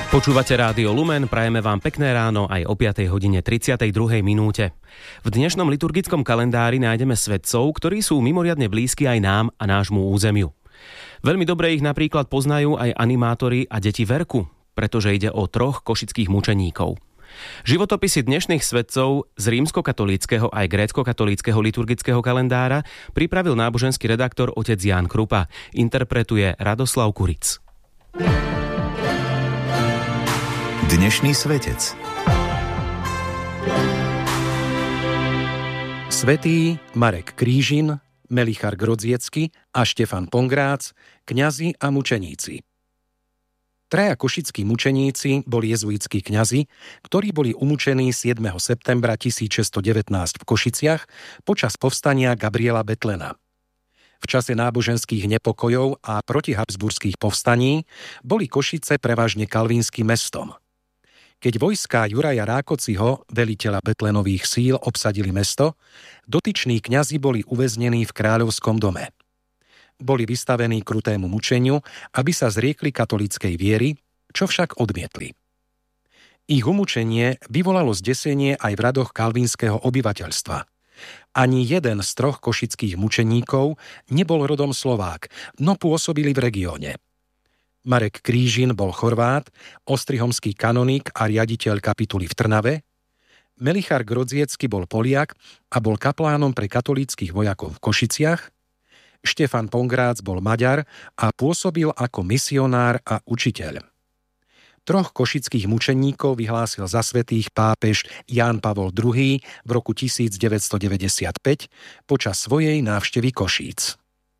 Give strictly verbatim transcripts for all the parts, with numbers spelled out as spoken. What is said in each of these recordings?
Počúvate Rádio Lumen, prajeme vám pekné ráno aj o piatej hodine tridsiatej druhej minúte. V dnešnom liturgickom kalendári nájdeme svätcov, ktorí sú mimoriadne blízki aj nám a nášmu územiu. Veľmi dobre ich napríklad poznajú aj animátori a deti Verku, pretože ide o troch košických mučeníkov. Životopisy dnešných svätcov z rímskokatolíckeho aj gréckokatolíckeho liturgického kalendára pripravil náboženský redaktor otec Ján Krupa. Interpretuje Radoslav Kuric. Dnešný svetec. Svätý Marek Krížin, Melichar Grodziecky a Štefan Pongrác, kňazi a mučeníci. Traja košickí mučeníci boli jezuitskí kňazi, ktorí boli umúčení siedmeho septembra tisícšesťstodevätnásť v Košiciach počas povstania Gabriela Betlena. V čase náboženských nepokojov a protihabsburských povstaní boli Košice prevažne kalvínskym mestom. Keď vojská Juraja Rákociho, veliteľa Betlenových síl, obsadili mesto, dotyční kňazi boli uväznení v kráľovskom dome. Boli vystavení krutému mučeniu, aby sa zriekli katolíckej viery, čo však odmietli. Ich umúčenie vyvolalo zdesenie aj v radoch kalvínskeho obyvateľstva. Ani jeden z troch košických mučeníkov nebol rodom Slovák, no pôsobili v regióne. Marek Krížin bol Chorvát, ostrihomský kanoník a riaditeľ kapituly v Trnave, Melichar Grodziecky bol Poliak a bol kaplánom pre katolíckych vojakov v Košiciach, Štefan Pongrác bol Maďar a pôsobil ako misionár a učiteľ. Troch košických mučeníkov vyhlásil za svätých pápež Ján Pavol druhý. v roku tisícdeväťstodeväťdesiatpäť počas svojej návštevy Košíc.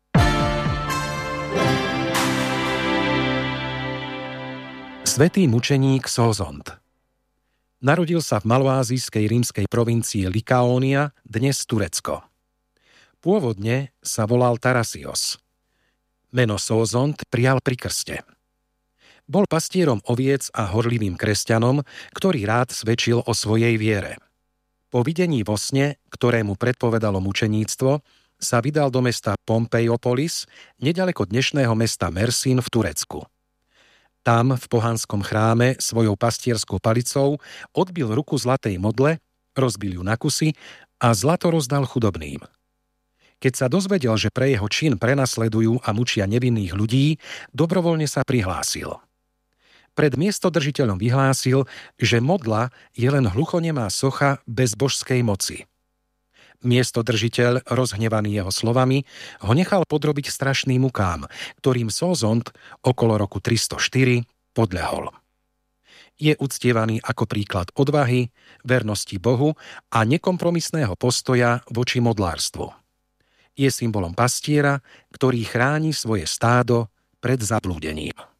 Svätý mučeník Sózont. Narodil sa v maloázijskej rímskej provincii Likaónia, dnes Turecko. Pôvodne sa volal Tarasios. Meno Sózont prijal pri krste. Bol pastierom oviec a horlivým kresťanom, ktorý rád svedčil o svojej viere. Po videní vo sne, ktorému predpovedalo mučeníctvo, sa vydal do mesta Pompeiopolis, neďaleko dnešného mesta Mersín v Turecku. Tam, v pohanskom chráme, svojou pastierskou palicou odbil ruku zlatej modle, rozbil ju na kusy a zlato rozdal chudobným. Keď sa dozvedel, že pre jeho čin prenasledujú a mučia nevinných ľudí, dobrovoľne sa prihlásil. Pred miestodržiteľom vyhlásil, že modla je len hluchonemá socha bez božskej moci. Miestodržiteľ, rozhnevaný jeho slovami, ho nechal podrobiť strašným mukám, ktorým Sózont okolo roku tristoštyri podľahol. Je uctievaný ako príklad odvahy, vernosti Bohu a nekompromisného postoja voči modlárstvu. Je symbolom pastiera, ktorý chráni svoje stádo pred zablúdením.